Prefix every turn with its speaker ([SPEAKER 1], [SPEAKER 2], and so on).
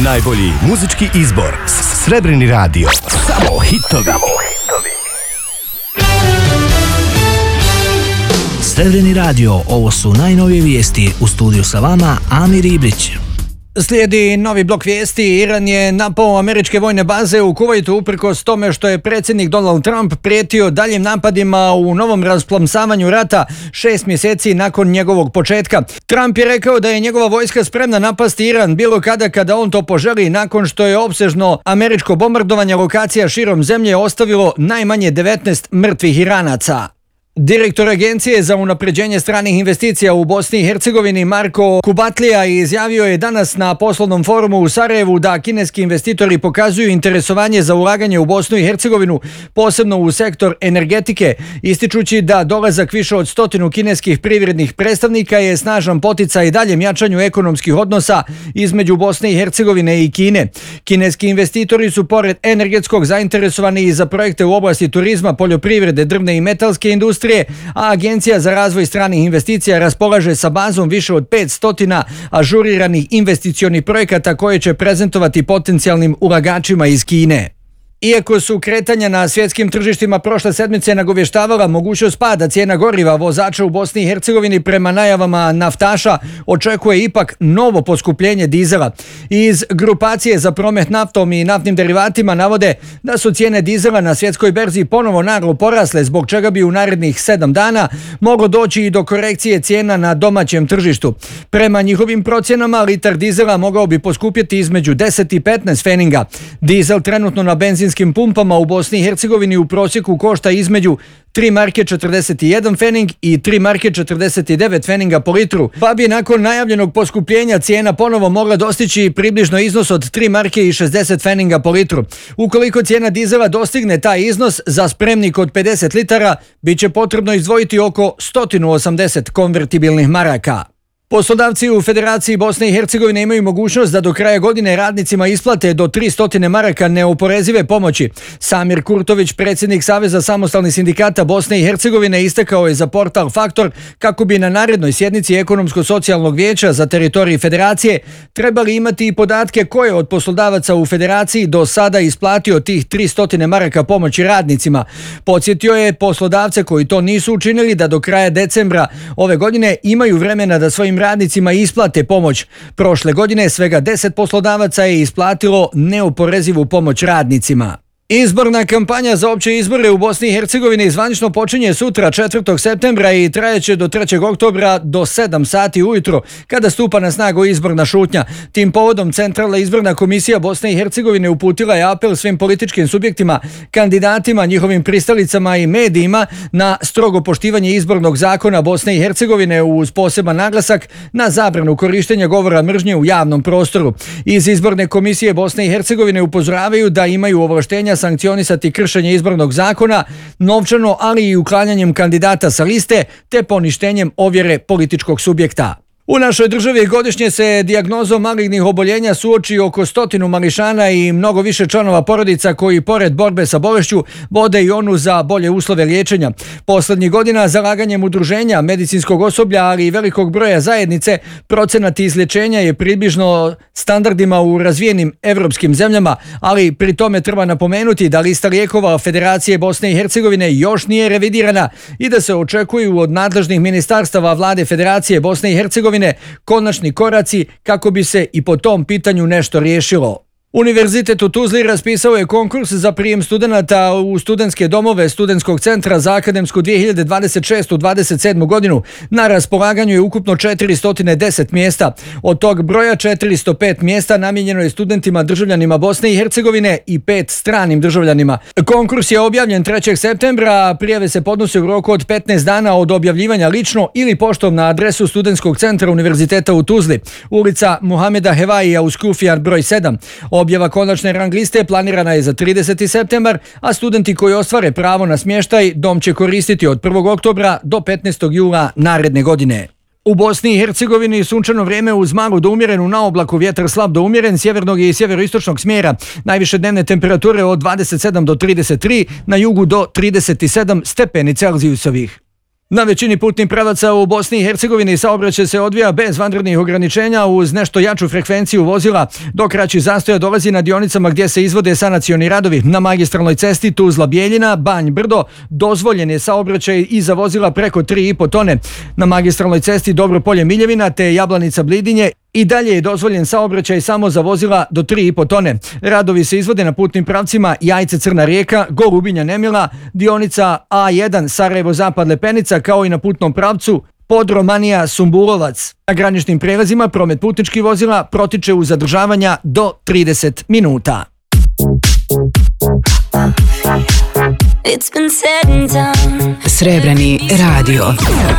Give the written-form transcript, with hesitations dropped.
[SPEAKER 1] Najbolji muzički izbor. Srebrni radio. Samo hitovi.
[SPEAKER 2] Srebrni radio, ovo su najnovije vijesti. U studiju sa vama Amir Ibrić.
[SPEAKER 3] Slijedi novi blok vijesti. Iran je napao američke vojne baze u Kuvajtu uprkos tome što je predsjednik Donald Trump prijetio daljim napadima u novom rasplamsavanju rata 6 mjeseci nakon njegovog početka. Trump je rekao da je njegova vojska spremna napasti Iran bilo kada on to poželi, nakon što je opsežno američko bombardovanje lokacija širom zemlje ostavilo najmanje 19 mrtvih Iranaca. Direktor Agencije za unapređenje stranih investicija u Bosni i Hercegovini Marko Kubatlija izjavio je danas na poslovnom forumu u Sarajevu da kineski investitori pokazuju interesovanje za ulaganje u Bosnu i Hercegovinu, posebno u sektor energetike, ističući da dolazak više od 100 kineskih privrednih predstavnika je snažan poticaj i daljem jačanju ekonomskih odnosa između Bosne i Hercegovine i Kine. Kineski investitori su pored energetskog zainteresovani i za projekte u oblasti turizma, poljoprivrede, drvne i metalske industrije, a Agencija za razvoj stranih investicija raspolaže sa bazom više od 500 ažuriranih investicionih projekata koje će prezentovati potencijalnim ulagačima iz Kine. Iako su kretanja na svjetskim tržištima prošle sedmice nagovještavala mogućnost pada cijena goriva, vozača u Bosni i Hercegovini prema najavama naftaša očekuje ipak novo poskupljenje dizela. Iz grupacije za promet naftom i naftnim derivatima navode da su cijene dizela na svjetskoj berzi ponovo naglo porasle, zbog čega bi u narednih 7 dana moglo doći i do korekcije cijena na domaćem tržištu. Prema njihovim procjenama, litar dizela mogao bi poskupjeti između 10 i 15 feninga. Dizel trenutno na benzinskim pumpama u Bosni i Hercegovini u prosjeku košta između 3 marke 41 fening i 3 marke 49 feninga po litru, pa bi nakon najavljenog poskupljenja cijena ponovo mogla dostići približno iznos od 3 marke i 60 feninga po litru. Ukoliko cijena dizela dostigne taj iznos, za spremnik od 50 litara bit će potrebno izdvojiti oko 180 konvertibilnih maraka. Poslodavci u Federaciji Bosne i Hercegovine imaju mogućnost da do kraja godine radnicima isplate do 300 maraka neoporezive pomoći. Samir Kurtović, predsjednik Saveza samostalnih sindikata Bosne i Hercegovine, istakao je za portal Faktor kako bi na narednoj sjednici Ekonomsko-socijalnog vijeća za teritorij Federacije trebali imati i podatke koje od poslodavaca u Federaciji do sada isplatio tih 300 maraka pomoći radnicima. Podsjetio je poslodavce koji to nisu učinili da do kraja decembra ove godine imaju vremena da svojim radnicima isplate pomoć. Prošle godine svega 10 poslodavaca je isplatilo neoporezivu pomoć radnicima. Izborna kampanja za opće izbore u Bosni i Hercegovini zvanično počinje sutra 4. septembra i trajeće do 3. oktobra do 7 sati ujutro, kada stupa na snagu izborna šutnja. Tim povodom Centralna izborna komisija Bosne i Hercegovine uputila je apel svim političkim subjektima, kandidatima, njihovim pristalicama i medijima na strogo poštivanje izbornog zakona Bosne i Hercegovine uz poseban naglasak na zabranu korištenja govora mržnje u javnom prostoru. Iz izborne komisije Bosne i Hercegovine upozoravaju da imaju ovlaštenja sankcionisati kršenje izbornog zakona novčano, ali i uklanjanjem kandidata sa liste te poništenjem ovjere političkog subjekta. U našoj državi godišnje se dijagnozom malignih oboljenja suoči oko 100 mališana i mnogo više članova porodica koji pored borbe sa bolešću vode i onu za bolje uslove liječenja. Poslednjih godina zalaganjem udruženja, medicinskog osoblja, ali i velikog broja zajednice, procenat izlječenja je približno standardima u razvijenim evropskim zemljama, ali pri tome treba napomenuti da lista lijekova Federacije Bosne i Hercegovine još nije revidirana i da se očekuju od nadležnih ministarstava vlade Federacije Bosne i Hercegovine konačni koraci kako bi se i po tom pitanju nešto riješilo. Univerzitet u Tuzli raspisao je konkurs za prijem studenata u studentske domove Studentskog centra za akademsku 2026-27 godinu. Na raspolaganju je ukupno 410 mjesta. Od tog broja 405 mjesta namijenjeno je studentima državljanima Bosne i Hercegovine i 5 stranim državljanima. Konkurs je objavljen 3. septembra, a prijave se podnose u roku od 15 dana od objavljivanja lično ili poštom na adresu Studentskog centra Univerziteta u Tuzli, ulica Muhameda Hevaija uz Kufijan broj 7. Objava konačne rang liste planirana je za 30. septembar, a studenti koji ostvare pravo na smještaj dom će koristiti od 1. oktobra do 15. jula naredne godine. U Bosni i Hercegovini sunčano vrijeme uz malu do umjerenu na oblaku, vjetar slab do umjeren sjevernog i sjeveroistočnog smjera. Najviše dnevne temperature od 27 do 33, na jugu do 37 stepeni Celzijusovih. Na većini putnih pravaca u Bosni i Hercegovini saobraćaj se odvija bez vanrednih ograničenja uz nešto jaču frekvenciju vozila, dok kraći zastoja dolazi na dionicama gdje se izvode sanacioni radovi. Na magistralnoj cesti Tuzla-Bjeljina, Banj-Brdo dozvoljen je saobraćaj i za vozila preko 3,5 tone. Na magistralnoj cesti Dobro-Polje-Miljevina te Jablanica-Blidinje i dalje je dozvoljen saobraćaj samo za vozila do 3,5 tone. Radovi se izvode na putnim pravcima Jajce-Crna Rijeka, Gorubinja-Nemila, dionica A1 Sarajevo-Zapad-Lepenica, kao i na putnom pravcu Podromanija-Sumburovac. Na graničnim prelazima promet putničkih vozila protiče uz zadržavanja do 30 minuta.
[SPEAKER 4] Srebreni radio.